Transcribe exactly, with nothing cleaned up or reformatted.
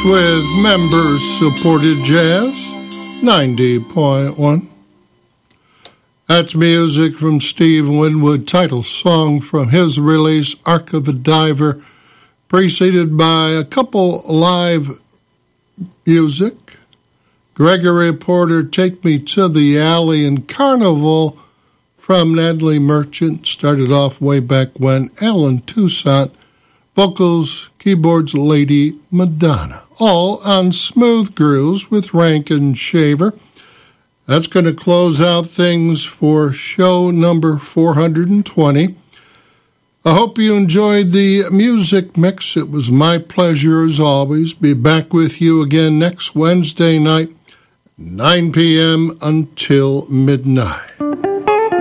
with members-supported jazz, ninety point one. That's music from Steve Winwood, title song from his release, Ark of a Diver, preceded by a couple live music. Gregory Porter, Take Me to the Alley, and Carnival from Natalie Merchant, started off way back when. Alan Toussaint, vocals, keyboards, Lady Madonna, all on Smooth Grooves with Rankin Shaver. That's going to close out things for show number four hundred twenty. I hope you enjoyed the music mix. It was my pleasure as always. Be back with you again next Wednesday night, nine p.m. until midnight.